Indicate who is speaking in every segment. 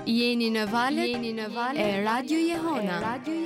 Speaker 1: Jeni në valët e Radio Jehona.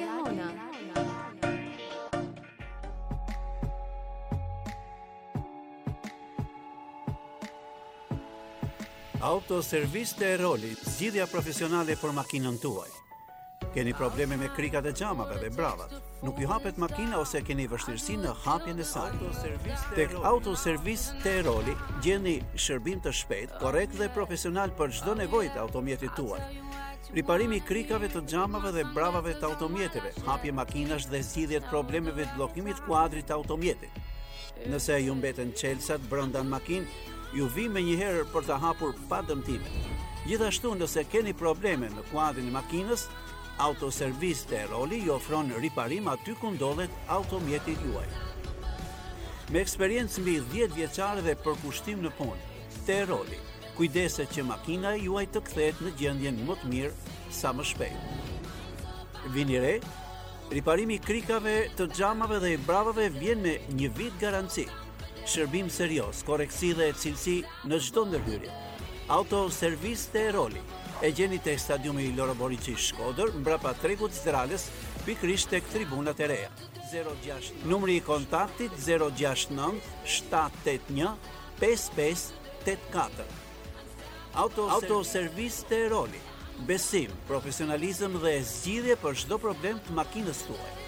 Speaker 2: Autoservis të Eroli, zgjidhja profesionale për makinën tuaj. Keni probleme me krikat e xhamave dhe bravat, nuk ju hapet makina ose keni vështirësi në hapjen e saj. Tek Autoservis të Eroli gjeni shërbim të shpejtë, korrekt dhe profesional për çdo nevojë të automjetit tuaj. Riparimi i krikave të xhamave dhe bravave të automjeteve, hapje makinash dhe zgjidhje të problemeve të bllokimit kuadrit të automjetit. Nëse ju mbeten çelsat brenda në makinë, ju vi me njëherë për të hapur pa dëmtime. Gjithashtu, nëse keni probleme në kuadrin e makinës, Autoservis të Eroli ju ofron riparim aty ku ndodhet automjeti juaj. Me eksperiencë mbi 10 vjeçare dhe përkushtim në punë, të Eroli, kujdeset që makina juaj të kthehet në gjendjen më të mirë sa më shpejt. Vini re, riparimi i krikave të xhamave dhe i bravave vjen me 1 vit garanci. Shërbim serioz, korreksi dhe cilësi në çdo ndërhyrje. Autoservis të Eroli. E gjeni tek stadiumi Loro Boriçi Shkodër, mbrapa tregut Zdralës, pikërisht tek tribunat e reja. 06 Numri i kontaktit 069 781 5584. Autoservis të Eroli. Besim, profesionalizëm dhe zgjidhje për çdo problem të makinës tuaj.